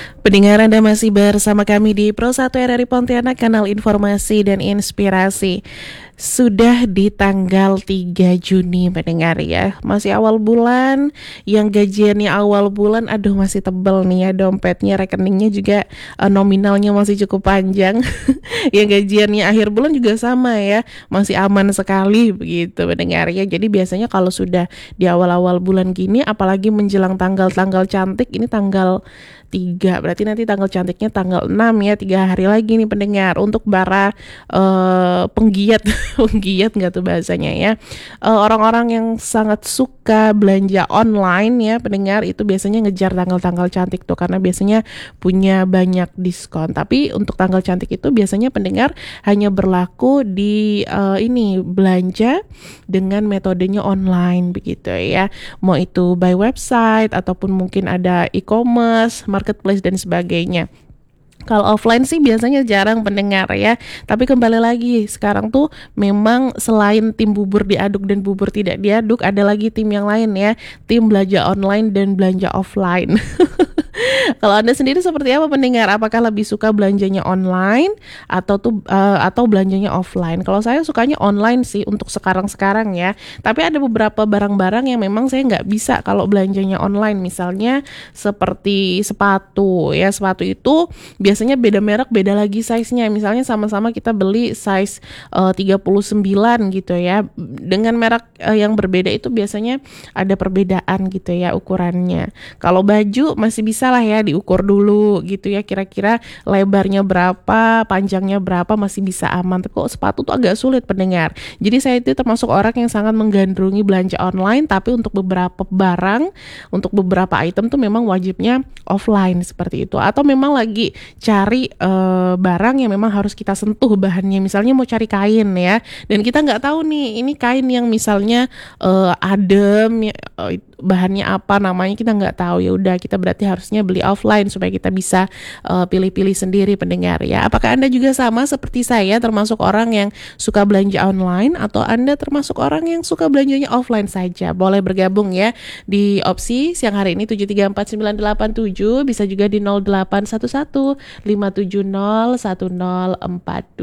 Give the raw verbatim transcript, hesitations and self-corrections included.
Pendengar, Anda masih bersama kami di Pro satu R R I Pontianak, kanal informasi dan inspirasi. Sudah di tanggal tiga Juni pendengar ya, masih awal bulan. Yang gajiannya awal bulan, aduh masih tebel nih ya dompetnya, rekeningnya juga eh, nominalnya masih cukup panjang. Yang gajiannya akhir bulan juga sama ya, masih aman sekali begitu pendengar ya. Jadi biasanya kalau sudah di awal-awal bulan gini, apalagi menjelang tanggal-tanggal cantik, ini tanggal tiga, berarti nanti tanggal cantiknya tanggal enam ya, tiga hari lagi nih pendengar. Untuk para uh, penggiat penggiat nggak tuh bahasanya ya, uh, orang-orang yang sangat suka belanja online ya pendengar, itu biasanya ngejar tanggal-tanggal cantik tuh, karena biasanya punya banyak diskon. Tapi untuk tanggal cantik itu biasanya pendengar hanya berlaku di uh, ini belanja dengan metodenya online begitu ya, mau itu by website ataupun mungkin ada e-commerce, marketplace dan sebagainya. Kalau offline sih biasanya jarang pendengar ya. Tapi kembali lagi, sekarang tuh memang selain tim bubur diaduk dan bubur tidak diaduk, ada lagi tim yang lain ya, tim belanja online dan belanja offline. Kalau Anda sendiri seperti apa pendengar? Apakah lebih suka belanjanya online atau tuh uh, atau belanjanya offline? Kalau saya sukanya online sih untuk sekarang-sekarang ya. Tapi ada beberapa barang-barang yang memang saya nggak bisa kalau belanjanya online. Misalnya seperti sepatu ya. Sepatu itu biasanya beda merek, beda lagi size-nya. Misalnya sama-sama kita beli size uh, tiga puluh sembilan gitu ya. Dengan merek uh, yang berbeda itu biasanya ada perbedaan gitu ya ukurannya. Kalau baju masih bisa lah ya diukur dulu gitu ya, kira-kira lebarnya berapa, panjangnya berapa, masih bisa aman. Tapi kok sepatu tuh agak sulit pendengar. Jadi saya itu termasuk orang yang sangat menggandrungi belanja online, tapi untuk beberapa barang, untuk beberapa item tuh memang wajibnya offline seperti itu. Atau memang lagi cari uh, barang yang memang harus kita sentuh bahannya. Misalnya mau cari kain ya, dan kita nggak tahu nih ini kain yang misalnya uh, adem ya, uh, bahannya apa namanya kita nggak tahu, ya udah kita berarti harusnya beli offline supaya kita bisa uh, pilih-pilih sendiri pendengar ya. Apakah Anda juga sama seperti saya, termasuk orang yang suka belanja online, atau Anda termasuk orang yang suka belanjanya offline saja? Boleh bergabung ya di opsi siang hari ini tujuh tiga empat sembilan delapan tujuh, bisa juga di nol delapan satu satu lima tujuh nol satu nol empat dua.